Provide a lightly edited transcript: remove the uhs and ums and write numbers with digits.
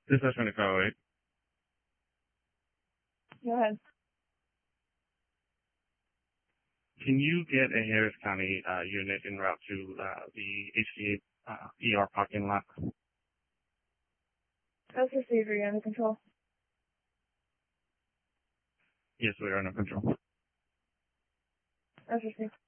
This is 2508. Go ahead. Can you get a Harris County unit en route to the HCA ER parking lot? That's received. Are you under control? Yes, we are under control. That's received.